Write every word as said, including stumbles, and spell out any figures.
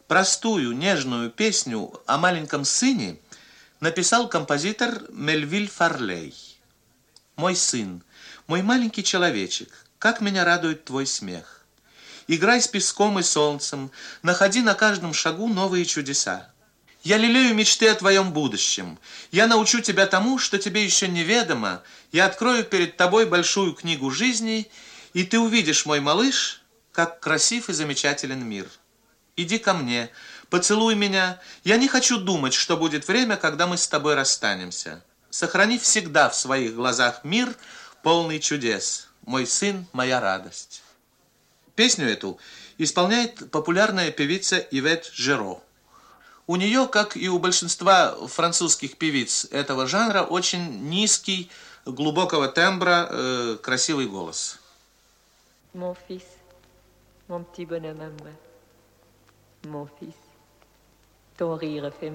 Простую, нежную песню о маленьком сыне написал композитор Мельвиль Фарлей. Мой сын, мой маленький человечек, как меня радует твой смех. Играй с песком и солнцем, находи на каждом шагу новые чудеса. Я лелею мечты о твоем будущем. Я научу тебя тому, что тебе еще неведомо. Я открою перед тобой большую книгу жизни, и ты увидишь, мой малыш, как красив и замечателен мир. Иди ко мне, поцелуй меня. Я не хочу думать, что будет время, когда мы с тобой расстанемся. Сохрани всегда в своих глазах мир, полный чудес. Мой сын, моя радость. Песню эту исполняет популярная певица Ивет Жиро. У нее, как и у большинства французских певиц этого жанра, очень низкий, глубокого тембра, э, красивый голос. Mon fils, mon petit bonhomme à moi, mon fils, ton rire fait